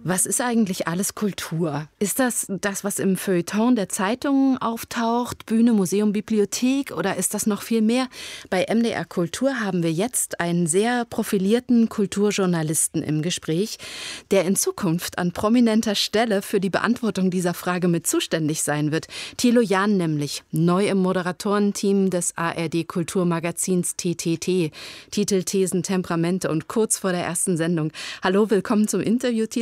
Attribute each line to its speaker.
Speaker 1: Was ist eigentlich alles Kultur? Ist das, was im Feuilleton der Zeitungen auftaucht, Bühne, Museum, Bibliothek, oder ist das noch viel mehr? Bei MDR Kultur haben wir jetzt einen sehr profilierten Kulturjournalisten im Gespräch, der in Zukunft an prominenter Stelle für die Beantwortung dieser Frage mit zuständig sein wird. Thilo Jahn nämlich, neu im Moderatorenteam des ARD-Kulturmagazins TTT. Titel, Thesen, Temperamente und kurz vor der ersten Sendung. Hallo, willkommen zum Interview, Thilo.